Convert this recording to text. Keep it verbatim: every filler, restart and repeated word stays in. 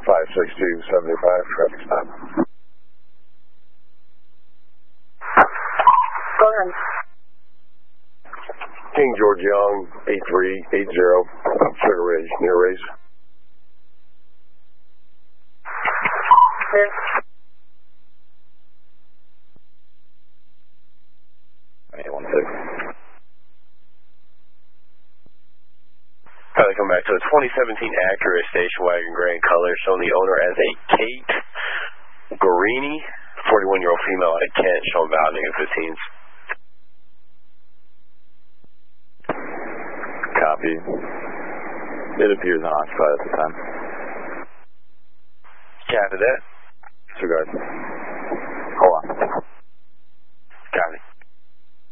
five six two seven five, traffic stop. Go ahead. King George Young, eight three eight zero, Sugar Ridge, near Race. Clear. eight one six. Probably come back to a twenty seventeen Acura station wagon gray in color, showing the owner as a Kate Gorini, forty-one-year-old female out of Kent, showing value in fifteens. Copy. It appears unoccupied at the time. Copy that. Disregard.